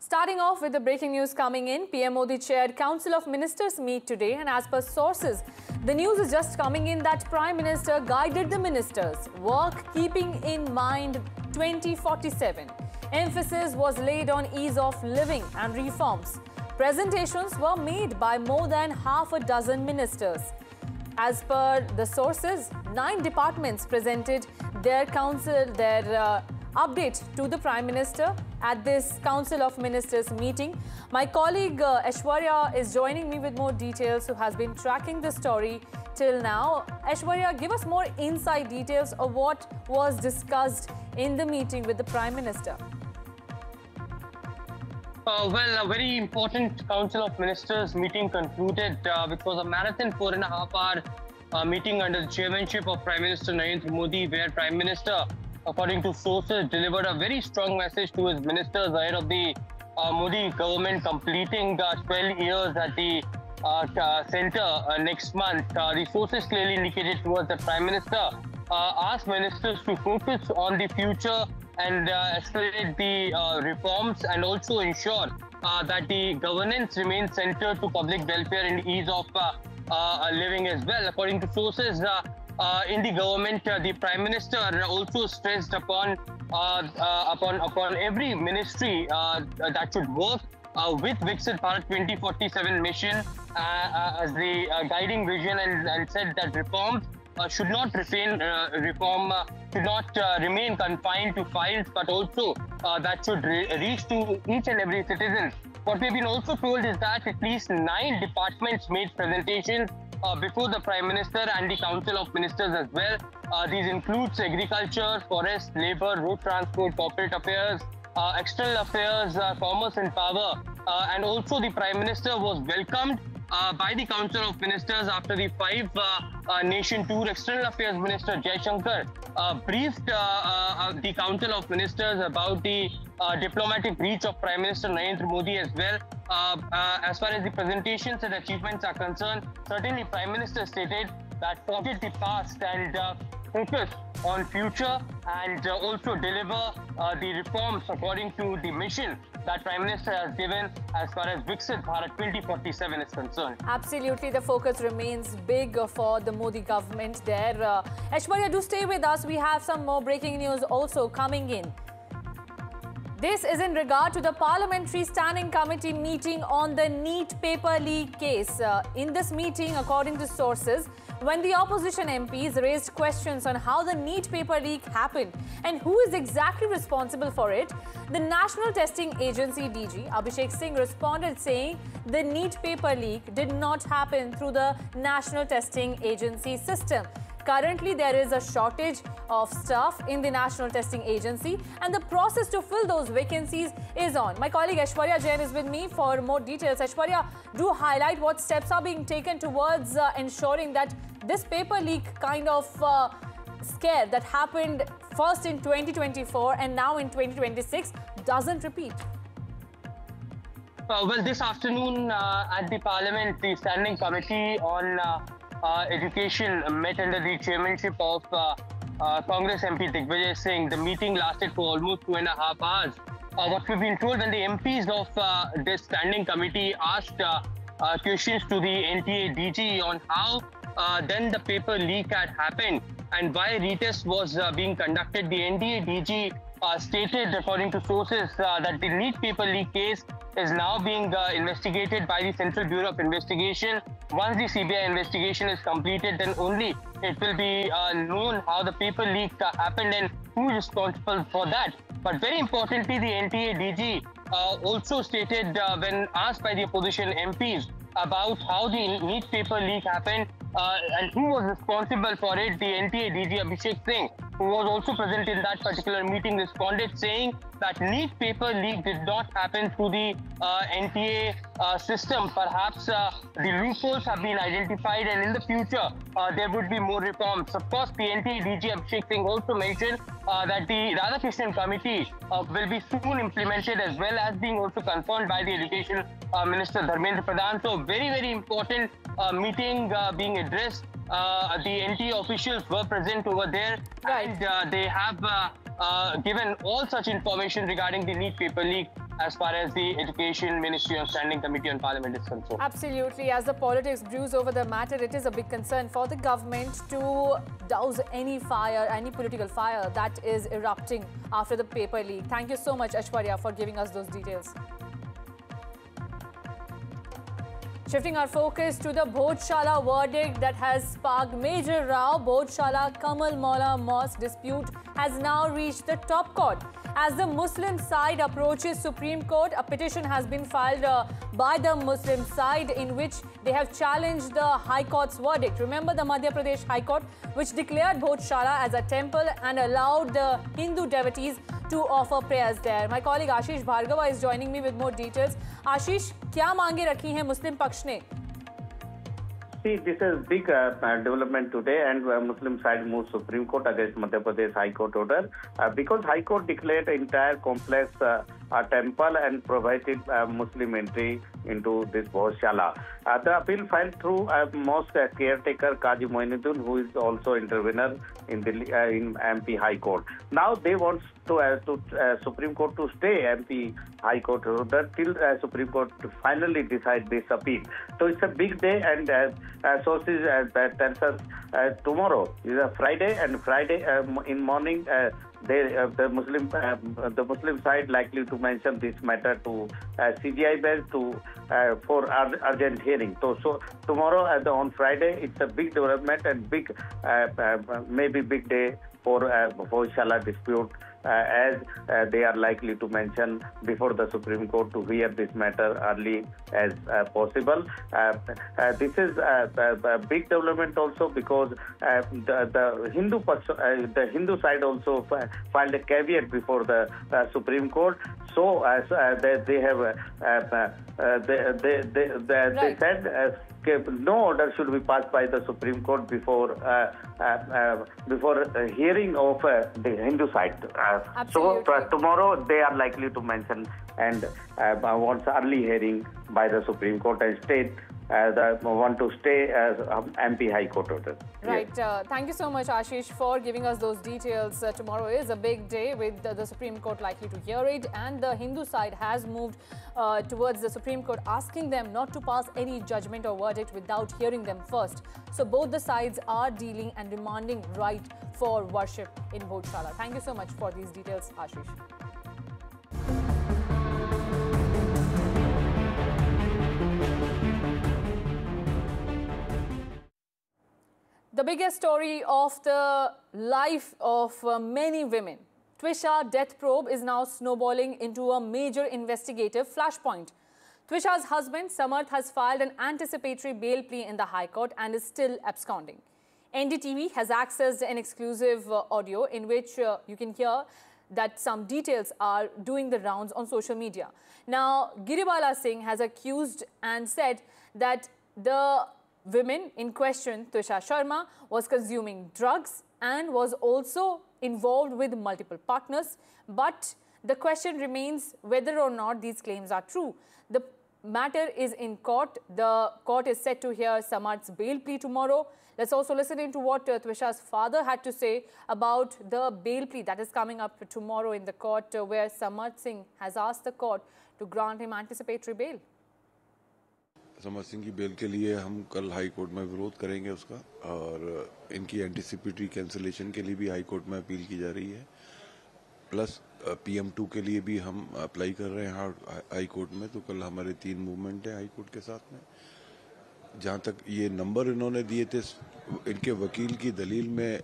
Starting off with the breaking news coming in, PM Modi chaired Council of Ministers meet today, and as per sources, the news is just coming in that Prime Minister guided the ministers, work keeping in mind 2047. Emphasis was laid on ease of living and reforms. Presentations were made by more than half a dozen ministers. As per the sources, 9 departments presented their update to the Prime Minister at this Council of Ministers meeting. My colleague Aishwarya is joining me with more details, who has been tracking the story till now. Aishwarya, give us more inside details of what was discussed in the meeting with the Prime Minister. Well, a very important Council of Ministers meeting concluded, which was a marathon 4.5-hour meeting under the chairmanship of Prime Minister Narendra Modi, where Prime Minister, according to sources, delivered a very strong message to his ministers ahead of the Modi government completing 12 years at the centre next month. The sources clearly indicated towards the Prime Minister asked ministers to focus on the future and escalate the reforms, and also ensure that the governance remains centered to public welfare and ease of living as well. According to sources in the government, the Prime Minister also stressed upon every ministry that should work with Viksit Bharat 2047 mission as the guiding vision, and said that reforms should not remain confined to files, but also that should reach to each and every citizen. What we've been also told is that at least 9 departments made presentations before the Prime Minister and the Council of Ministers as well. These include agriculture, forest, labour, road transport, corporate affairs, external affairs, commerce and power. And also the Prime Minister was welcomed by the Council of Ministers after the 5-nation tour. External Affairs Minister Jaishankar briefed the Council of Ministers about the diplomatic reach of Prime Minister Narendra Modi as well. As far as the presentations and achievements are concerned, certainly Prime Minister stated that forget the past and focus on future, and also deliver the reforms according to the mission that Prime Minister has given as far as Viksit Bharat 2047 is concerned. Absolutely, the focus remains big for the Modi government there. Aishwarya, do stay with us. We have some more breaking news also coming in. This is in regard to the Parliamentary Standing Committee meeting on the NEET paper leak case. In this meeting, according to sources, when the opposition MPs raised questions on how the NEET paper leak happened and who is exactly responsible for it, the National Testing Agency DG Abhishek Singh responded saying the NEET paper leak did not happen through the National Testing Agency system. Currently, there is a shortage of staff in the National Testing Agency, and the process to fill those vacancies is on. My colleague Aishwarya Jain is with me for more details. Aishwarya, do highlight what steps are being taken towards ensuring that this paper leak kind of scare that happened first in 2024 and now in 2026 doesn't repeat. Well, this afternoon at the Parliament, the Standing Committee on Education met under the chairmanship of Congress MP Digvijay Singh. The meeting lasted for almost 2.5 hours. What we've been told, when the MPs of this Standing Committee asked questions to the NTA DG on how then the paper leak had happened and why retest was being conducted, the NDA DG stated, according to sources, that the NEET paper leak case is now being investigated by the Central Bureau of Investigation. Once the CBI investigation is completed, then only it will be known how the paper leak happened and who is responsible for that. But very importantly, the NTA DG also stated when asked by the opposition MPs about how the NEET paper leak happened and who was responsible for it, the NTA DG Abhishek Singh, who was also present in that particular meeting, responded saying that NEET paper leak did not happen through the NTA system. Perhaps the loopholes have been identified, and in the future there would be more reforms. Of course, the NTA DG Abhishek Singh also mentioned that the Radhakrishnan Committee will be soon implemented, as well as being also confirmed by the Education Minister Dharmendra Pradhan. So very, very important meeting being addressed. The NTA officials were present over there, right, and they have given all such information regarding the NEET paper leak. as far as the Education Ministry or Standing Committee on Parliament is concerned. Absolutely. As the politics brews over the matter, it is a big concern for the government to douse any fire, any political fire that is erupting after the paper leak. Thank you so much, Aishwarya, for giving us those details. Shifting our focus to the Bhojshala verdict that has sparked major row, Bhojshala Kamal Maula Mosque dispute has now reached the top court. As the Muslim side approaches Supreme Court, a petition has been filed by the Muslim side in which they have challenged the High Court's verdict. Remember the Madhya Pradesh High Court, which declared Bhojshala as a temple and allowed the Hindu devotees to offer prayers there. My colleague Ashish Bhargava is joining me with more details. Ashish, क्या मांगे रखी हैं मुस्लिम पक्ष ने? See, this is big development today, and Muslim side moves Supreme Court against Madhya Pradesh High Court order because High Court declared the entire complex a temple and provided Muslim entry into this Bhojshala. The appeal filed through mosque caretaker Qazi Moinuddin, who is also intervener in MP High Court. Now they want to Supreme Court to stay MP High Court order till Supreme Court to finally decide this appeal. So it's a big day, and sources tells us tomorrow is a Friday, and Friday in morning the Muslim side likely to mention this matter to CGI bench for urgent hearing. So tomorrow on Friday it's a big development and big maybe big day for Bhojshala dispute. As they are likely to mention before the Supreme Court to hear this matter early as possible. This is a big development also because the Hindu side also filed a caveat before the Supreme Court. So they said no order should be passed by the Supreme Court before hearing of the Hindu side. So tomorrow they are likely to mention and wants early hearing by the Supreme Court and state want to stay as MP High Court order. Right. Yes. Thank you so much, Ashish, for giving us those details. Tomorrow is a big day with the Supreme Court likely to hear it, and the Hindu side has moved towards the Supreme Court, asking them not to pass any judgment or verdict without hearing them first. So both the sides are dealing and demanding right for worship in Bhojshala. Thank you so much for these details, Ashish. The biggest story of the life of many women, Twisha death probe is now snowballing into a major investigative flashpoint. Twisha's husband, Samarth, has filed an anticipatory bail plea in the High Court and is still absconding. NDTV has accessed an exclusive audio in which you can hear that some details are doing the rounds on social media. Now, Giribala Singh has accused and said that the women in question, Twisha Sharma, was consuming drugs and was also involved with multiple partners. But the question remains whether or not these claims are true. The matter is in court. The court is set to hear Samarth's bail plea tomorrow. Let's also listen into what Twisha's father had to say about the bail plea that is coming up tomorrow in the court, where Samarth Singh has asked the court to grant him anticipatory bail. समर्थ सिंह की bell के लिए हम कल high court में विरोध करेंगे उसका, और इनकी एंटीसिपेटरी कैंसिलेशन के लिए भी हाई कोर्ट में अपील की जा रही है। प्लस PM2 के लिए भी हम अप्लाई कर रहे हैं हाई कोर्ट में। तो कल हमारे 3 मूवमेंट हैं हाई कोर्ट के साथ में। जहां तक ये नंबर इन्होंने दिए थे, इनके वकील की दलील में